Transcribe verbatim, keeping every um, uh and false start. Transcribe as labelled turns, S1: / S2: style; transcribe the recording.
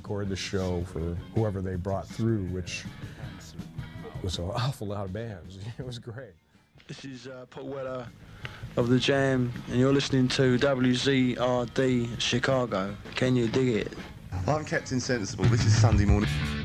S1: record the show for whoever they brought through, which was an awful lot of bands. It was great.
S2: This is uh, Paul Weller of The Jam, and you're listening to W Z R D Chicago. Can you dig it?
S3: I'm Captain Sensible. This is Sunday morning.